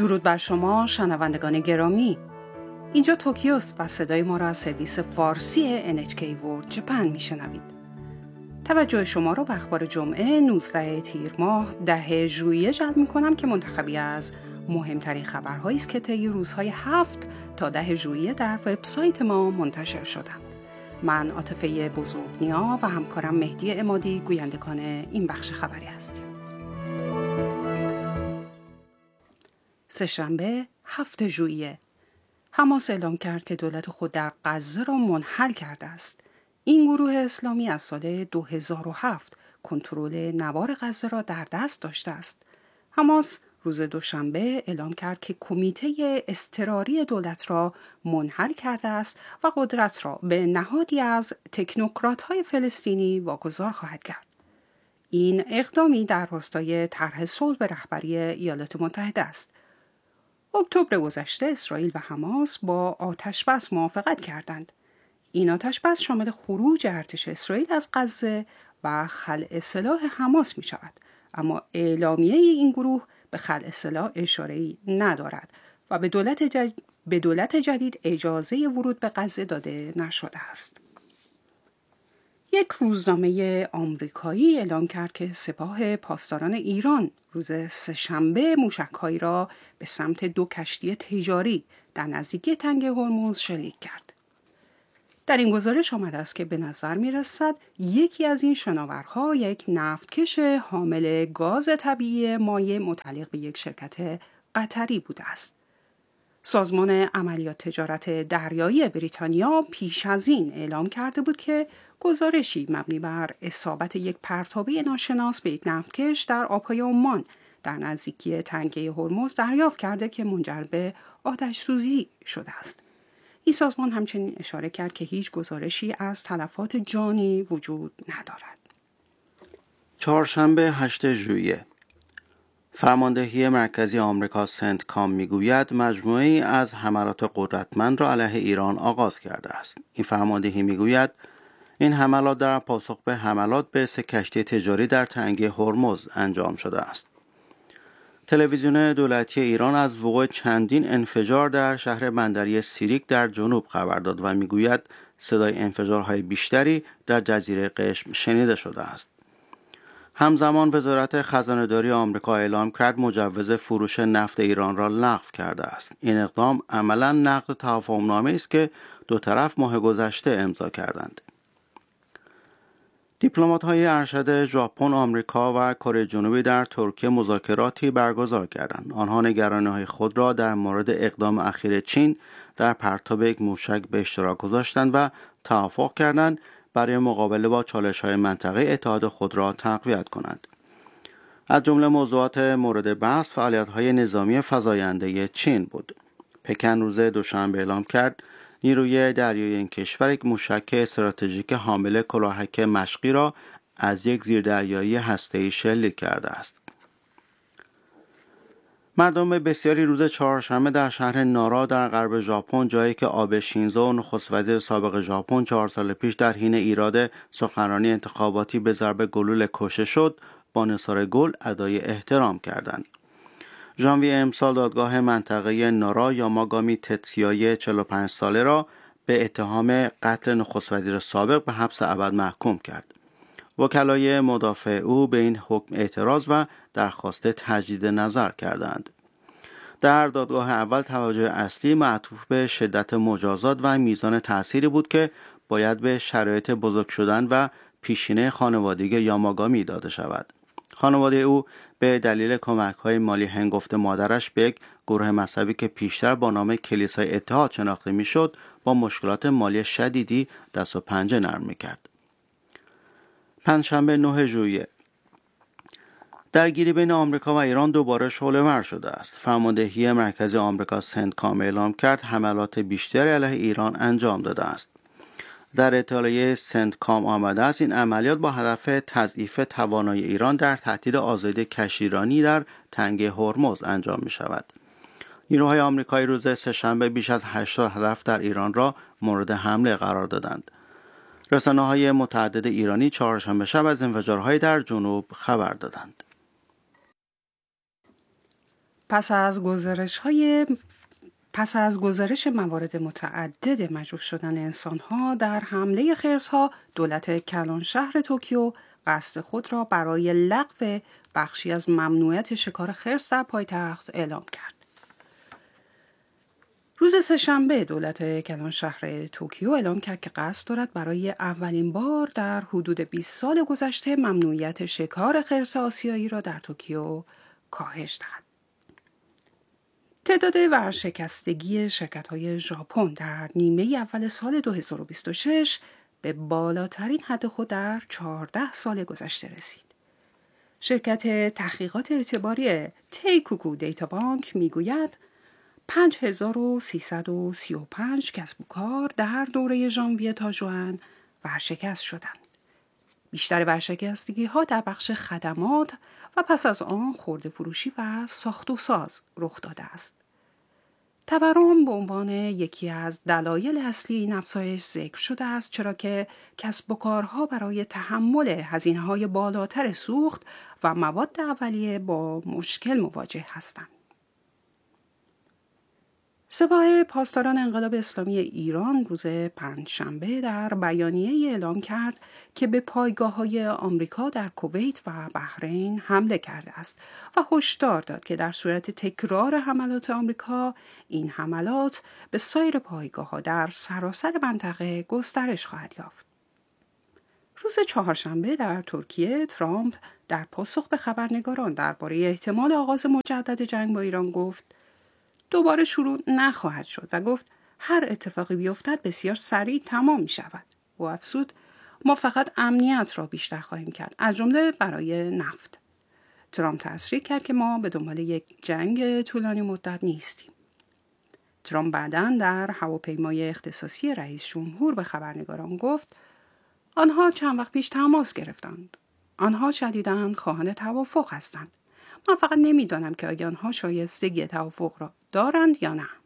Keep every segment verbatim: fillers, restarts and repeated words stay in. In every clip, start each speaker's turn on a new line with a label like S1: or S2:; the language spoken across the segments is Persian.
S1: درود بر شما شنوندگان گرامی. اینجا توکیوست و صدای ما را از سرویس فارسی ان اچ کی World Japan میشنوید. توجه شما را به اخبار جمعه نوزدهم تیر ماه ده ژوئیه جلب می‌کنم که منتخبی از مهمترین خبرهایی است که طی روزهای هفت تا ده ژوئیه در وبسایت ما منتشر شدند. من عاطفه بزرگنیا و همکارم مهدی عمادی گویندگان این بخش خبری هستیم. سه‌شنبه هفتم ژوئیه حماس اعلام کرد که دولت خود در غزه را منحل کرده است. این گروه اسلامی از سال دو هزار و هفت کنترل نوار غزه را در دست داشته است. حماس روز دوشنبه اعلام کرد که کمیته اضطراری دولت را منحل کرده است و قدرت را به نهادی از تکنوکرات‌های فلسطینی واگذار خواهد کرد. این اقدامی در راستای طرح صلح به رهبری ایالات متحده است. اکتبر گذشته اسرائیل و حماس با آتش‌بس موافقت کردند. این آتش‌بس شامل خروج ارتش اسرائیل از غزه و خلع سلاح حماس می شود، اما اعلامیه این گروه به خلع سلاح اشاره‌ای ندارد و به دولت, جد... به دولت جدید اجازه ورود به غزه داده نشده است. یک روزنامه آمریکایی اعلام کرد که سپاه پاسداران ایران روز سه‌شنبه موشک‌هایی را به سمت دو کشتی تجاری در نزدیکی تنگه هرمز شلیک کرد. در این گزارش آمده است که به نظر می‌رسد یکی از این شناورها یک نفتکش حامل گاز طبیعی مایع متعلق به یک شرکت قطری بوده است. سازمان عملیات تجارت دریایی بریتانیا پیش از این اعلام کرده بود که گزارشی مبنی بر اصابت یک پرتابه ناشناس به یک نفتکش در آبهای عمان در نزدیکی تنگه هرمز دریافت کرده که منجر به آتش سوزی شده است. این سازمان همچنین اشاره کرد که هیچ گزارشی از تلفات جانی وجود ندارد.
S2: چهارشنبه هشتم ژوئیه فرماندهی مرکزی آمریکا سنتکام میگوید مجموعه‌ای از حملات قدرتمند را علیه ایران آغاز کرده است. این فرماندهی میگوید این حملات در پاسخ به حملات به سه کشتی تجاری در تنگه هرمز انجام شده است. تلویزیون دولتی ایران از وقوع چندین انفجار در شهر بندری سیریک در جنوب خبر داد و میگوید صدای انفجارهای بیشتری در جزیره قشم شنیده شده است. همزمان وزارت خزانه‌داری آمریکا اعلام کرد مجوز فروش نفت ایران را لغو کرده است. این اقدام عملاً نقض توافقنامه‌ای است که دو طرف ماه گذشته امضا کردند. دیپلمات‌های ارشد ژاپن، آمریکا و کره جنوبی در ترکیه مذاکراتی برگزار کردند. آنها نگرانی‌های خود را در مورد اقدام اخیر چین در پرتاب یک موشک به اشتراک گذاشتند و توافق کردند برای مقابله با چالش‌های منطقه اتحاد خود را تقویت کنند. از جمله موضوعات مورد بحث فعالیت‌های نظامی فزاینده چین بود. پکن روز دوشنبه اعلام کرد نیروی دریایی این کشور یک موشک استراتژیک حامل کلاهک مشقی را از یک زیردریایی هسته‌ای شلیک کرده است. مردم بسیاری روز چهارشنبه در شهر نارا در غرب ژاپن، جایی که آبه شینزو نخست وزیر سابق ژاپن چهار سال پیش در حین ایراد سخنرانی انتخاباتی به ضرب گلوله کشته شد، با نثار گل ادای احترام کردند. ژانویه امسال دادگاه منطقه نارا یاماگامی تتسیای چهل و پنج ساله را به اتهام قتل نخست وزیر سابق به حبس ابد محکوم کرد. وکلای مدافع او به این حکم اعتراض و درخواست تجدید نظر کردند. در دادگاه اول توجه اصلی معطوف به شدت مجازات و میزان تأثیری بود که باید به شرایط بزرگ شدن و پیشینه خانوادگی یاماگامی داده شود. خانواده او به دلیل کمک‌های مالی هنگفت مادرش به یک گروه مذهبی که پیشتر با نام کلیسای اتحاد شناخته می‌شد، با مشکلات مالی شدیدی دست و پنجه نرم می‌کرد. پنجشنبه نهم ژوئیه درگیری بین آمریکا و ایران دوباره شعله‌ور شده است. فرماندهی مرکزی آمریکا سنتکام اعلام کرد حملات بیشتری علیه ایران انجام داده است. در اطلاعیه سنتکام آمده است این عملیات با هدف تضعیف توانایی ایران در تهدید آزادی کشتیرانی در تنگه هرمز انجام می شود. نیروهای آمریکایی روز سه‌شنبه بیش از هشتاد هدف در ایران را مورد حمله قرار دادند. رسانه‌های متعدد ایرانی چهارشنبه شب از انفجارهای در جنوب خبر دادند.
S1: پس از گزارش های پس از گزارش موارد متعدد مجروح شدن انسان‌ها در حمله خرس‌ها، دولت کلانشهر توکیو قصد خود را برای لغو بخشی از ممنوعیت شکار خرس در پایتخت اعلام کرد. روز سه‌شنبه دولت کلانشهر توکیو اعلام کرد که قصد دارد برای اولین بار در حدود بیست سال گذشته ممنوعیت شکار خرس آسیایی را در توکیو کاهش دهد. تعداد ورشکستگی شرکت‌های ژاپن در نیمه اول سال دو هزار و بیست و شش به بالاترین حد خود در چهارده سال گذشته رسید. شرکت تحقیقات اعتباری تیکوکو دیتا بانک میگوید پنج هزار و سیصد و سی و پنج کسب و کار در دوره ژانویه تا ژوئن ورشکست شدند. بیشتر ورشکستگی ها در بخش خدمات و پس از آن خرده فروشی و ساخت و ساز رخ داده است. تورم به عنوان یکی از دلایل اصلی این افزایش ذکر شده است، چرا که کسب و کارها برای تحمل هزینه‌های بالاتر سوخت و مواد اولیه با مشکل مواجه هستند. سپاه پاسداران انقلاب اسلامی ایران روز پنجشنبه در بیانیه اعلام کرد که به پایگاه‌های آمریکا در کویت و بحرین حمله کرده است و هشدار داد که در صورت تکرار حملات آمریکا، این حملات به سایر پایگاه‌ها در سراسر منطقه گسترش خواهد یافت. روز چهارشنبه در ترکیه، ترامپ در پاسخ به خبرنگاران درباره احتمال آغاز مجدد جنگ با ایران گفت دوباره شروع نخواهد شد و گفت هر اتفاقی بیفتد بسیار سریع تمام می شود. و افزود ما فقط امنیت را بیشتر خواهیم کرد، از جمله برای نفت. ترامپ تصریح کرد که ما به دنبال یک جنگ طولانی مدت نیستیم. ترامپ بعداً در هواپیمای اختصاصی رئیس جمهور به خبرنگاران گفت آنها چند وقت پیش تماس گرفتند. آنها شدیداً خواهان توافق هستند. من فقط نمیدانم که آیا آنها شایستگی توافق را دارند یا نه.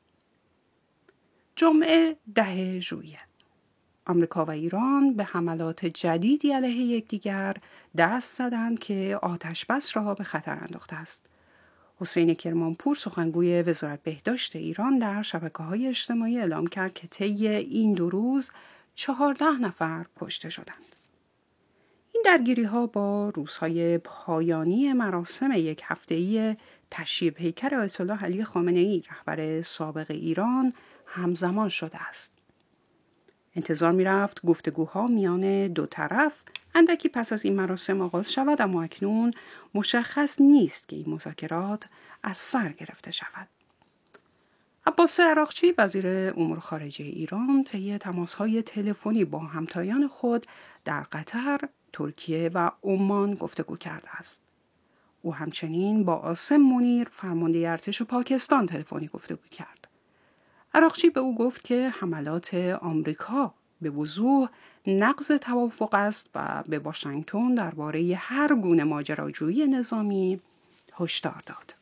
S1: جمعه ده ژوئیه آمریکا و ایران به حملات جدیدی علیه یکدیگر دست زدند که آتش بس را به خطر انداخته است. حسین کرمانپور سخنگوی وزارت بهداشت ایران در شبکه‌های اجتماعی اعلام کرد که طی این دو روز چهارده نفر کشته شدند. این درگیری‌ها با روزهای پایانی مراسم یک هفته‌ای تشییع پیکر آیت الله علی خامنه‌ای رهبر سابق ایران همزمان شده است. انتظار می‌رفت گفتگوها میان دو طرف اندکی پس از این مراسم آغاز شود، اما اکنون مشخص نیست که این مذاکرات از سر گرفته شود. عباس عراقچی وزیر امور خارجه ایران طی تماس‌های تلفنی با همتایان خود در قطر، ترکیه و عمان گفتگو کرده است. او همچنین با عاصم منیر فرمانده ارتش پاکستان تلفنی گفتگو کرد. عراقچی به او گفت که حملات آمریکا به وضوح نقض توافق است و به واشنگتن درباره هر گونه ماجراجویی نظامی هشدار داد.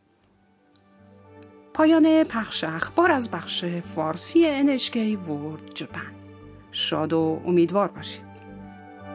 S1: پایان پخش اخبار از بخش فارسی ان اچ کی World Japan. شاد و امیدوار باشید.